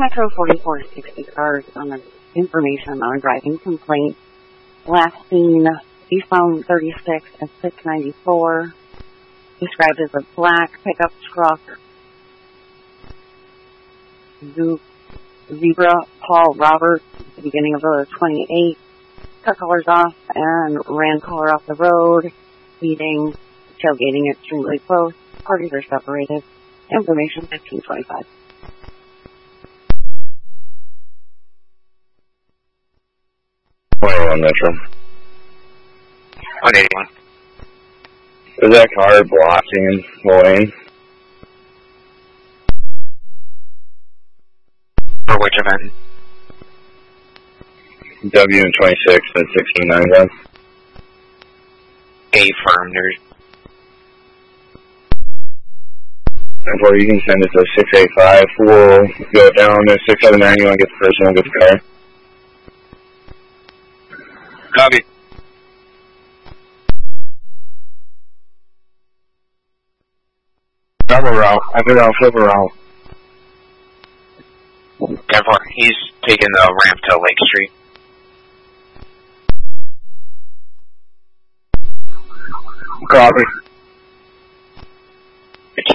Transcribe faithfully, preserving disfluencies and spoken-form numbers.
Metro forty-four sixty cars on an information on a driving complaint. Last seen eastbound thirty-six at six ninety-four. Described as a black pickup truck. Zebra Paul Roberts at the beginning of the twenty-eight. Cut colors off and ran color off the road. Speeding, tailgating extremely close. Parties are separated. Information fifteen twenty-five. twenty-one Metro. one eighty-one. Is that car blocking the lane? For which event? W and twenty-six and sixteen nine then. A-firm, there's... Or you can send it to six eight five. We'll go down to six seven nine. You want to get the first one, get the car. Copy. Flip around. I go down, flip around. ten four, he's taking the ramp to Lake Street. Copy.